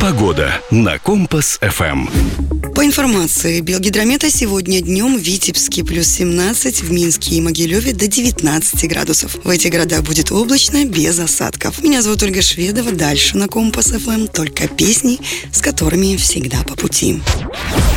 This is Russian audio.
Погода на Компас-ФМ. По информации Белгидромета, сегодня днем в Витебске плюс 17, в Минске и Могилеве до 19 градусов. В этих городах будет облачно, без осадков. Меня зовут Ольга Шведова. Дальше на Компас-ФМ только песни, с которыми всегда по пути.